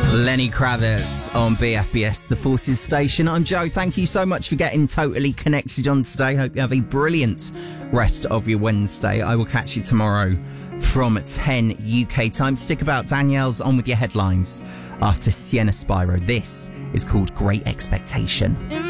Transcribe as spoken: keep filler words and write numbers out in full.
Lenny Kravitz on B F B S, the Forces Station. I'm Joe. Thank you so much for getting totally connected on today. Hope you have a brilliant rest of your Wednesday. I will catch you tomorrow from ten U K time. Stick about. Danielle's on with your headlines after Sienna Spyro. This is called Great Expectation.